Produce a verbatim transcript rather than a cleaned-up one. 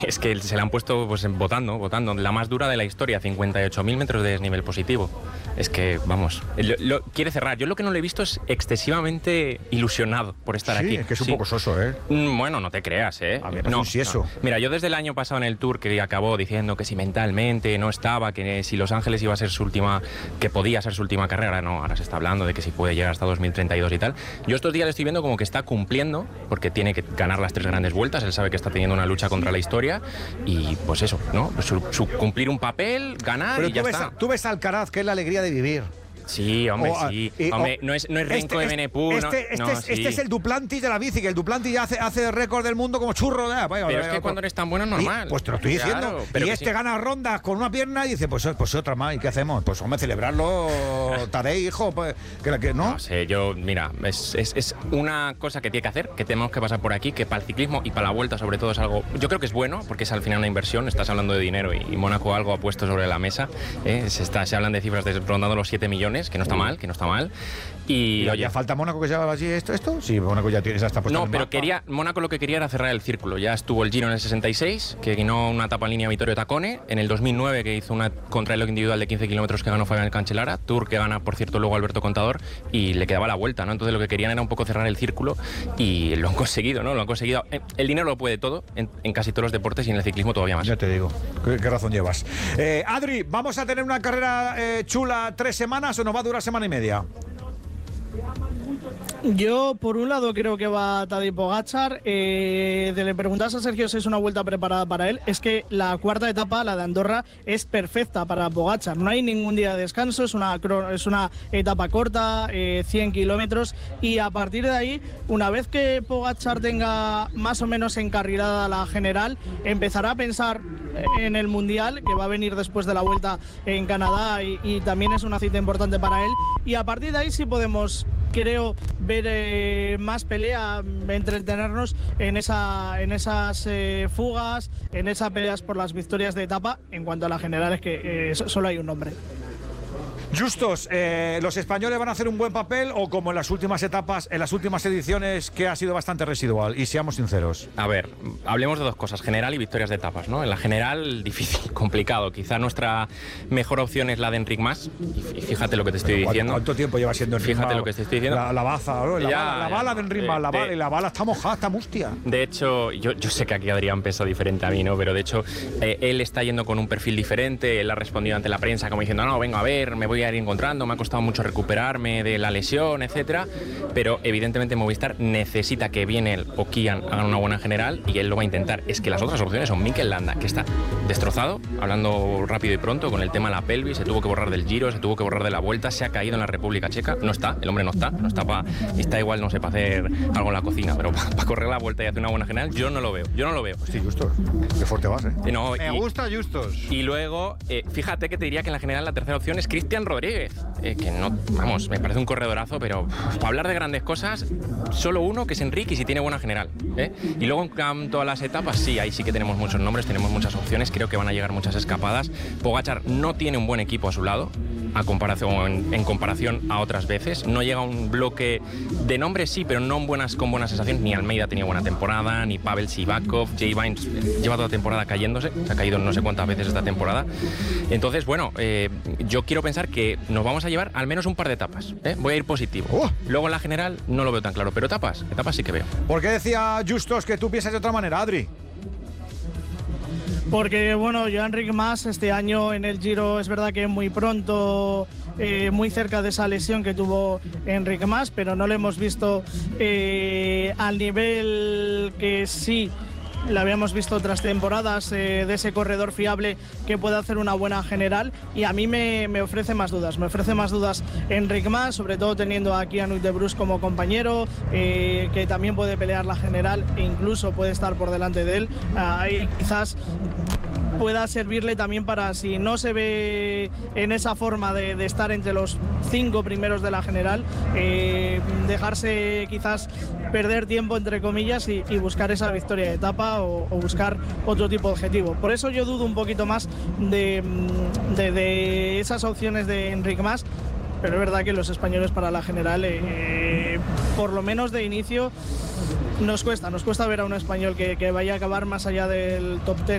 Es que se la han puesto pues votando, votando, la más dura de la historia, cincuenta y ocho mil metros de desnivel positivo. Es que, vamos, lo, lo, quiere cerrar. Yo lo que no le he visto es excesivamente ilusionado por estar sí, aquí. Es que es un sí. poco soso, ¿eh? Bueno, no te creas, ¿eh? A ver, no, si eso. No. Mira, yo desde el año pasado en el Tour, que acabó diciendo que si mentalmente no estaba, que si Los Ángeles iba a ser su última, que podía ser su última carrera, no, ahora se está hablando de que si puede llegar hasta dos mil treinta y dos y tal. Yo estos días le estoy viendo como que está cumpliendo, porque tiene que ganar las tres grandes vueltas, él sabe que está teniendo una lucha contra la historia, y pues eso, ¿no? Pues su, su cumplir un papel, ganar. Pero y ya tú, está. ves, tú ves a Alcaraz, que es la alegría de vivir. Sí, hombre, o, sí. Y, hombre, o, no es, no es Renko este, de Benepú. Este, no, este, no, es, sí. este es el Duplantis de la bici, que el Duplantis ya hace, hace récord del mundo como churro. Ya, vaya, pero vaya, es que cuando eres tan bueno es normal. Y, pues te lo estoy diciendo. Claro, pero y que este sí. gana rondas con una pierna y dice, pues, pues otra más. ¿Y qué hacemos? Pues hombre, celebrarlo, Tadej, hijo. Pues, que, que, ¿no? No sé, yo, mira, es, es, es una cosa que tiene que hacer, que tenemos que pasar por aquí, que para el ciclismo y para la vuelta sobre todo es algo, yo creo que es bueno, porque es al final una inversión, estás hablando de dinero y, y Mónaco algo ha puesto sobre la mesa, ¿eh? se, está, se hablan de cifras de rondando los siete millones, que no está mal, que no está mal. Y, ¿Y oye, ya falta Mónaco que se haga así esto, esto? Sí, Mónaco ya tiene, ya está puesto no, en el pero mapa. quería, Mónaco lo que quería era cerrar el círculo. Ya estuvo el Giro en el sesenta y seis, que ganó una etapa en línea Vittorio Tacone. En el dos mil nueve, que hizo una contrarreloj individual de quince kilómetros que ganó Fabián Cancellara. Tour que gana, por cierto, luego Alberto Contador. Y le quedaba la vuelta, ¿no? Entonces lo que querían era un poco cerrar el círculo y lo han conseguido, ¿no? Lo han conseguido. El dinero lo puede todo en, en casi todos los deportes y en el ciclismo todavía más. Ya te digo. ¿Qué, qué razón llevas? Eh, Adri, ¿vamos a tener una carrera eh, chula tres semanas o nos va a durar semana y media? Yo, por un lado, creo que va Tadej Pogačar. Eh, de le preguntas a Sergio si es una vuelta preparada para él. Es que la cuarta etapa, la de Andorra, es perfecta para Pogačar. No hay ningún día de descanso, es una, es una etapa corta, eh, cien kilómetros. Y a partir de ahí, una vez que Pogačar tenga más o menos encarrilada la general, empezará a pensar en el Mundial, que va a venir después de la vuelta en Canadá y, y también es una cita importante para él. Y a partir de ahí sí podemos, creo, ver eh, más pelea, entretenernos en, esa, en esas eh, fugas, en esas peleas por las victorias de etapa. En cuanto a la general, es que eh, solo hay un nombre. Justos, eh, ¿los españoles van a hacer un buen papel o como en las últimas etapas, en las últimas ediciones, que ha sido bastante residual? Y seamos sinceros. A ver, hablemos de dos cosas, general y victorias de etapas, ¿no? En la general, difícil, complicado. Quizá nuestra mejor opción es la de Enric Mas. Y fíjate lo que te estoy ¿Cuánto, diciendo. ¿Cuánto tiempo lleva siendo Enric Mas? Fíjate lo que te estoy diciendo. La, la baza, ¿no? la, Ya, bala, la ya, bala de Enric Mas, de, la, bala, de, y la bala está mojada, está mustia. De hecho, yo, yo sé que aquí Adrián pesa diferente a mí, ¿no? Pero de hecho, eh, él está yendo con un perfil diferente. Él ha respondido ante la prensa como diciendo, no, vengo a ver, me voy a ir encontrando, me ha costado mucho recuperarme de la lesión, etcétera, pero evidentemente Movistar necesita que Viennell o Kian hagan una buena general y él lo va a intentar. Es que las otras opciones son Mikel Landa, que está destrozado, hablando rápido y pronto con el tema de la pelvis, se tuvo que borrar del Giro, se tuvo que borrar de la Vuelta, se ha caído en la República Checa, no está, el hombre no está, no está para, está igual, no sé, para hacer algo en la cocina, pero para pa correr la Vuelta y hacer una buena general, yo no lo veo, yo no lo veo. Hostia, Justos, qué fuerte vas, ¿eh? No, Me y, gusta Justos. Y luego, eh, fíjate que te diría que en la general la tercera opción es Cristian Rodríguez, eh, que no, vamos, me parece un corredorazo, pero para hablar de grandes cosas, solo uno, que es Enrique, y si tiene buena general, ¿eh? Y luego en cuanto a las etapas, sí, ahí sí que tenemos muchos nombres, tenemos muchas opciones, creo que van a llegar muchas escapadas. Pogačar no tiene un buen equipo a su lado, a comparación, en, en comparación a otras veces, no llega un bloque de nombres, sí, pero no buenas, con buenas sensaciones. Ni Almeida tenía buena temporada, ni Pavel Sivakov, Jay Vines lleva toda la temporada cayéndose, se ha caído no sé cuántas veces esta temporada. Entonces, bueno, eh, yo quiero pensar que nos vamos a llevar al menos un par de etapas, ¿eh? Voy a ir positivo. Oh. Luego en la general no lo veo tan claro, pero etapas, etapas sí que veo. ¿Por qué decía Justos que tú piensas de otra manera, Adri? Porque, bueno, yo Enric Mas este año en el Giro es verdad que muy pronto, eh, muy cerca de esa lesión que tuvo Enric Mas, pero no lo hemos visto eh, al nivel que sí le habíamos visto otras temporadas, eh, de ese corredor fiable que puede hacer una buena general, y a mí me, me ofrece más dudas, me ofrece más dudas Enric Mas, sobre todo teniendo aquí a Nuit de Bruce como compañero, eh, que también puede pelear la general e incluso puede estar por delante de él. Ahí quizás pueda servirle también para, si no se ve en esa forma de, de estar entre los cinco primeros de la general, eh, dejarse quizás perder tiempo entre comillas y, y buscar esa victoria de etapa o, o buscar otro tipo de objetivo. Por eso yo dudo un poquito más de, de, de esas opciones de Enric Mas, pero es verdad que los españoles para la general, eh, por lo menos de inicio, nos cuesta, nos cuesta ver a un español que, que vaya a acabar más allá del top diez.